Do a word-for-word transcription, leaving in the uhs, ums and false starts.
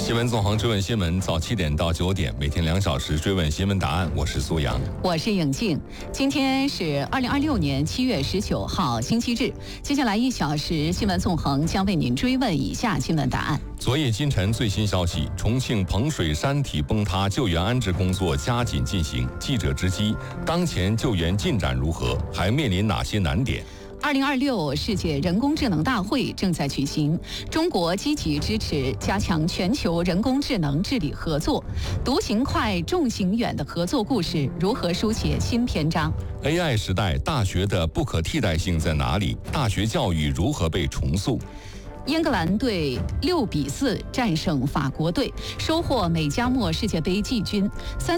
新闻纵横追问新闻，早七点到九点，每天两小时追问新闻答案。我是苏阳， 我是颖静。今天是二零二六年七月十九号，星期日。接下来一小时，新闻纵横将为您追问以下新闻答案。 昨夜今晨最新消息：重庆彭水山体崩塌救援安置工作加紧进行。记者直击：当前救援进展如何？还面临哪些难点？ 二零二六世界人工智能大会正在举行，中国积极支持加强全球人工智能治理合作。独行快、众行远的合作故事如何书写新篇章 ？A I 时代，大学的不可替代性在哪里？大学教育如何被重塑？ 英格兰队六比四战胜法国队，收获美加墨世界杯季军。三